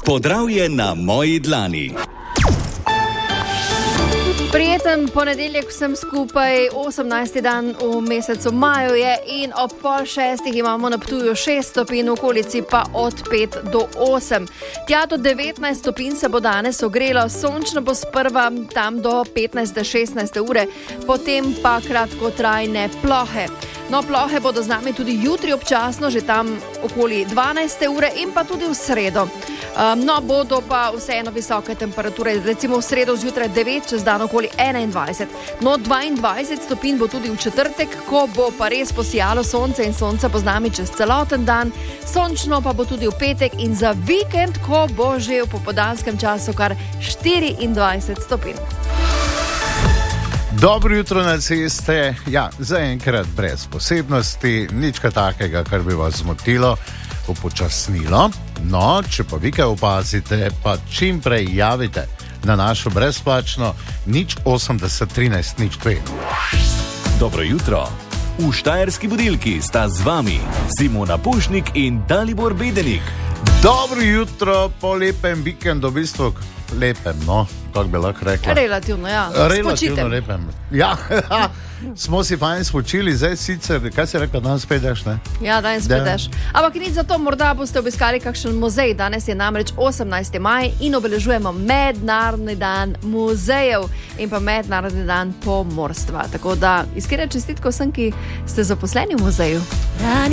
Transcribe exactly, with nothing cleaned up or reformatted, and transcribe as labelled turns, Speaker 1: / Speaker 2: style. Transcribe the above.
Speaker 1: Podravje na moji dlani.
Speaker 2: Prijeten ponedeljek vsem skupaj, osemnajsti dan v mesecu maju je in ob pol šestih imamo na Ptuju šest stopinj, v okolici pa od pet do osem. Tja do devetnajst stopinj se bo danes ogrelo, sončno bo sprva tam do petnajste šestnajste ure, potem pa kratkotrajne plohe. No, plohe bodo z nami tudi jutri občasno, že tam okoli dvanajste ure in pa tudi v sredo. Um, no, bodo pa vseeno visoke temperature, recimo v sredo zjutraj devet, čez dan okoli enaindvajset. No, dvaindvajset stopinj bo tudi v četrtek, ko bo pa res posijalo sonce in sonce bo z nami čez celoten dan. Sončno pa bo tudi v petek in za vikend, ko bo že v popoldanskem času kar štiriindvajset stopinj.
Speaker 3: Dobro jutro na ceste, ja, zaenkrat brez posebnosti, nič takega, kar bi vas zmotilo, upočasnilo. No, če pa vi kaj opazite, pa čim prej javite na našo brezplačno nič osemdeset trinajst nič dve.
Speaker 1: Dobro jutro. V Štajerski budilki sta z vami Simona Pušnik in Dalibor Bedenik.
Speaker 3: Dobro jutro po lepem vikendu, v bistvu lepem, no, kako bi lahko rekla.
Speaker 2: Relativno, ja.
Speaker 3: Relativno lepem. Ja, smo si fajn spočili, zdaj sicer, kaj si rekla, danes pedeš, ne?
Speaker 2: Ja, danes pedeš. Ampak nič za to, morda boste obiskali kakšen muzej. Danes je namreč osemnajsti maj in obeležujemo Mednarodni dan muzejev in pa Mednarodni dan pomorstva. Tako da iskrene čestitke vsem, ki ste zaposleni v muzeju.